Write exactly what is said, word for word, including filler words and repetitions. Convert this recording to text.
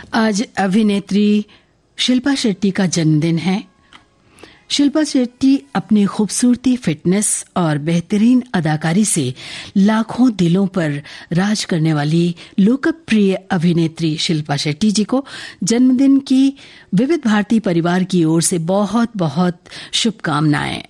आज अभिनेत्री शिल्पा शेट्टी का जन्मदिन है। शिल्पा शेट्टी अपनी खूबसूरती, फिटनेस और बेहतरीन अदाकारी से लाखों दिलों पर राज करने वाली लोकप्रिय अभिनेत्री शिल्पा शेट्टी जी को जन्मदिन की विविध भारती परिवार की ओर से बहुत बहुत शुभकामनाएं।